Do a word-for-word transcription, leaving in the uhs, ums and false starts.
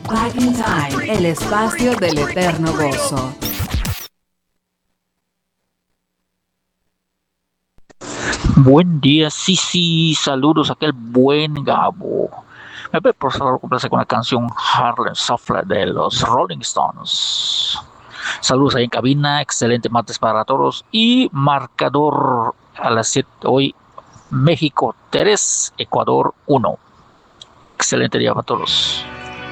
Back in Time, el espacio del eterno gozo. Buen día, sí, sí, saludos a aquel buen Gabo. Me puede por favor complacer con la canción Harlem Shuffle de los Rolling Stones. Saludos ahí en cabina, excelente martes para todos y marcador a las siete hoy, México tres, Ecuador uno. Excelente día para todos.